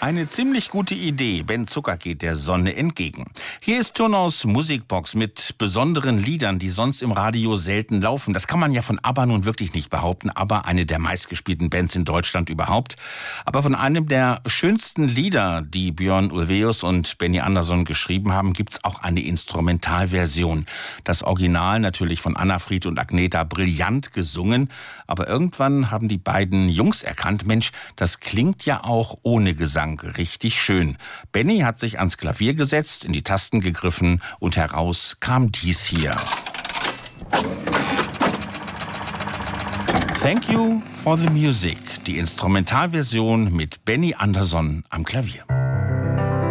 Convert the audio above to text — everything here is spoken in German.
Eine ziemlich gute Idee. Ben Zucker geht der Sonne entgegen. Hier ist Turnaus Musikbox mit besonderen Liedern, die sonst im Radio selten laufen. Das kann man ja von ABBA nun wirklich nicht behaupten. ABBA, eine der meistgespielten Bands in Deutschland überhaupt. Aber von einem der schönsten Lieder, die Björn Ulvaeus und Benny Andersson geschrieben haben, gibt's auch eine Instrumentalversion. Das Original natürlich von Anna Fried und Agneta brillant gesungen. Aber irgendwann haben die beiden Jungs erkannt, Mensch, das klingt ja auch ohne Gesang richtig schön. Benny hat sich ans Klavier gesetzt, in die Tasten gegriffen und heraus kam dies hier. Thank you for the music, die Instrumentalversion mit Benny Andersson am Klavier.